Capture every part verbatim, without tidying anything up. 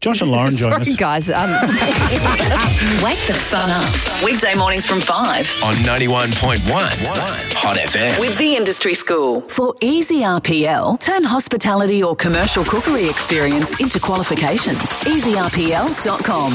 Josh and Lauren join Sorry, us. guys. Um, Wake the fun up. Weekday mornings from five. On ninety-one point one Hot F M. With the Industry School. For easy R P L, turn hospitality or commercial cookery experience into qualifications. easy r p l dot com.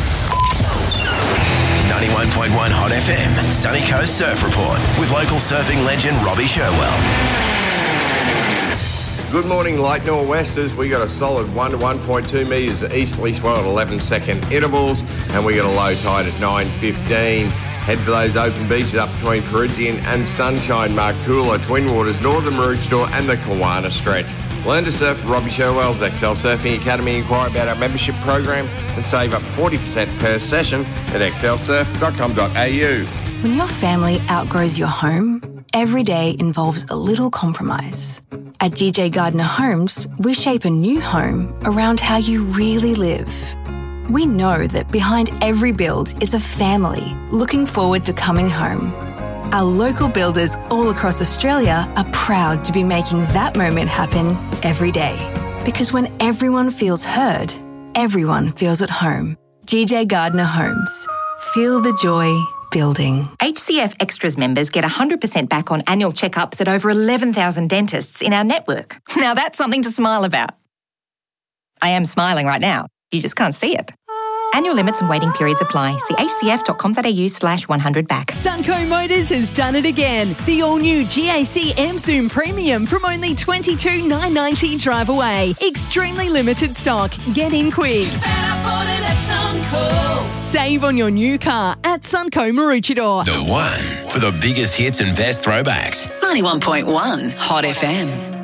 ninety-one point one Hot F M. Sunny Coast Surf Report with local surfing legend Robbie Sherwell. Good morning, light nor'westers. We got a solid one to one point two metres easterly swell at eleven second intervals, and we got a low tide at nine fifteen. Head for those open beaches up between Perugian and Sunshine, Markula, Twin Waters, Northern Maroochydore and the Kawana stretch. Learn to surf at Robbie Sherwell's Excel Surfing Academy. Inquire about our membership program and save up forty percent per session at excel surf dot com dot a u. When your family outgrows your home, every day involves a little compromise. At G J Gardner Homes, we shape a new home around how you really live. We know that behind every build is a family looking forward to coming home. Our local builders all across Australia are proud to be making that moment happen every day. Because when everyone feels heard, everyone feels at home. G J Gardner Homes. Feel the joy building. H C F Extras members get one hundred percent back on annual checkups at over eleven thousand dentists in our network. Now that's something to smile about. I am smiling right now. You just can't see it. Annual limits and waiting periods apply. See h c f dot com dot a u slash one hundred back. Sunco Motors has done it again. The all-new G A C M Zoom Premium from only twenty-two thousand nine hundred ninety dollars drive away. Extremely limited stock. Get in quick. Save on your new car at Sunco Maroochydore. The one for the biggest hits and best throwbacks. ninety-one point one Hot F M.